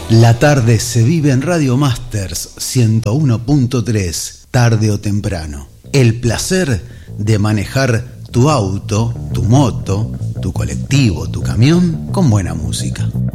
La tarde se vive en Radio Masters 101.3, tarde o temprano. El placer de manejar tu auto, tu moto, tu colectivo, tu camión con buena música.